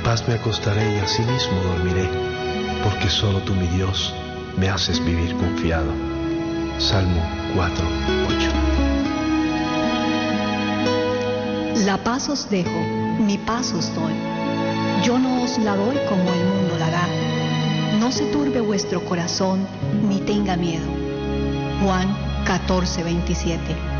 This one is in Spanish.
paz me acostaré y asimismo dormiré, porque solo tú, mi Dios, me haces vivir confiado. Salmo 4:8. La paz os dejo, mi paz os doy. Yo no os la doy como el mundo la da. No se turbe vuestro corazón, ni tenga miedo. Juan 14:27.